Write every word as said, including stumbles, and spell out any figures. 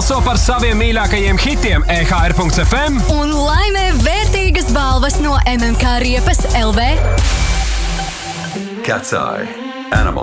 Balso par saviem mīļākajiem hitiem e h r punkts f m un laimē vērtīgas balvas no M M K Riepas L V. Cat's Eye. Animal